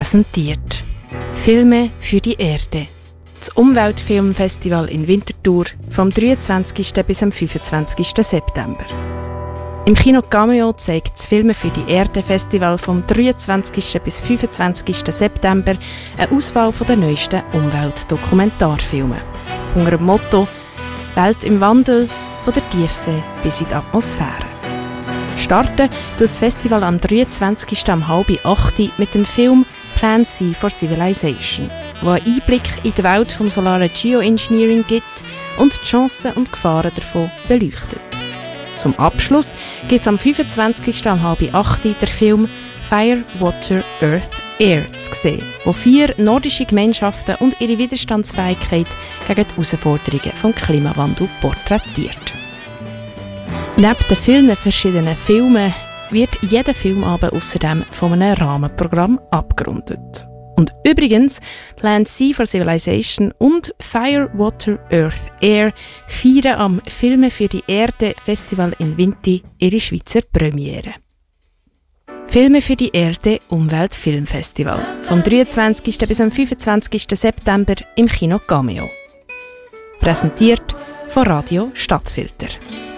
präsentiert. Filme für die Erde. Das Umweltfilmfestival in Winterthur vom 23. bis am 25. September. Im Kino Cameo zeigt das Filme für die Erde Festival vom 23. bis 25. September eine Auswahl der neuesten Umweltdokumentarfilme. Unter dem Motto «Welt im Wandel, von der Tiefsee bis in die Atmosphäre». Starten tut das Festival am 23. um 7:30 mit dem Film «Plan C for Civilization», der einen Einblick in die Welt des solaren Geoengineering gibt und die Chancen und Gefahren davon beleuchtet. Zum Abschluss gibt es am 25. um 7:30 den Film «Fire, Water, Earth, Air» zu sehen, wo 4 nordische Gemeinschaften und ihre Widerstandsfähigkeit gegen die Herausforderungen des Klimawandels porträtiert. Neben den vielen verschiedenen Filmen wird jeder Filmabend außerdem von einem Rahmenprogramm abgerundet. Und übrigens, Plan C for Civilization und Fire, Water, Earth, Air feiern am Filme für die Erde Festival in Vinti ihre Schweizer Premiere. Filme für die Erde Umweltfilmfestival vom 23. bis am 25. September im Kino Cameo. Präsentiert von Radio Stadtfilter.